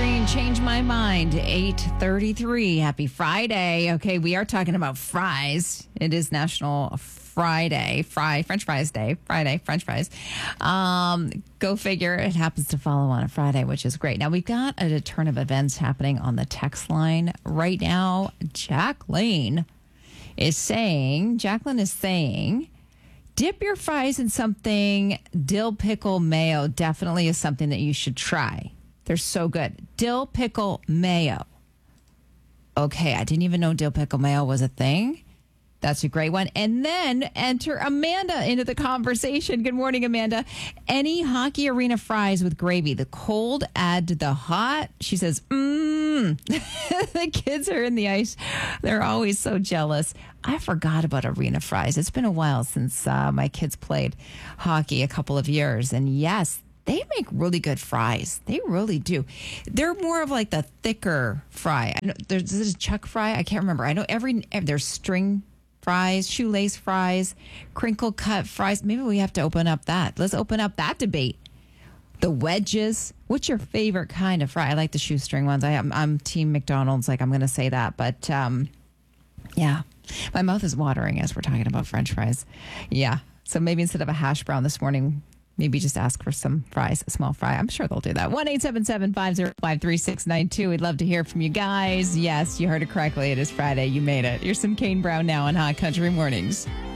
Green, Change My Mind, 8:33. Happy Friday. Okay, we are talking about fries. It is National French Fries Day. Friday, French fries. Go figure. It happens to follow on a Friday, which is great. Now, we've got a turn of events happening on the text line right now. Jacqueline is saying, dip your fries in something dill pickle mayo definitely is something that you should try. They're so good. Dill pickle mayo. Okay, I didn't even know dill pickle mayo was a thing. That's a great one. And then enter Amanda into the conversation. Good morning, Amanda. Any hockey arena fries with gravy. The cold add to the hot. She says, The kids are in the ice. They're always so jealous. I forgot about arena fries. It's been a while since my kids played hockey, a couple of years. And yes, they make really good fries. They really do. They're more of like the thicker fry. I know there's a chuck fry. I can't remember. I know there's string fries, shoelace fries, crinkle cut fries. Maybe we have to open up that. Let's open up that debate. The wedges. What's your favorite kind of fry? I like the shoestring ones. I'm Team McDonald's. I'm going to say that. But yeah, my mouth is watering as we're talking about French fries. Yeah. So maybe instead of a hash brown this morning, maybe just ask for some fries, a small fry. I'm sure they'll do that. 1-877-505-3692. We'd love to hear from you guys. Yes, you heard it correctly. It is Friday. You made it. Here's some Kane Brown now on Hot Country Mornings.